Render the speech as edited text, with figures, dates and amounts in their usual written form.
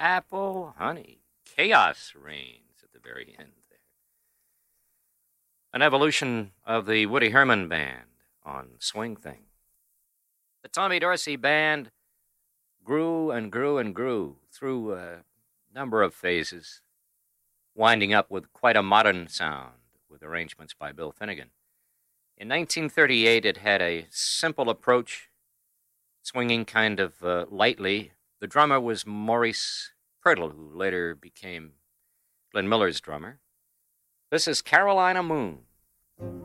apple, honey. Chaos reigns at the very end there. An evolution of the Woody Herman Band on Swing Thing. The Tommy Dorsey Band grew and grew and grew through a number of phases, winding up with quite a modern sound with arrangements by Bill Finnegan. In 1938, it had a simple approach, swinging kind of lightly. The drummer was Maurice Pirtle, who later became Glenn Miller's drummer. This is Carolina Moon.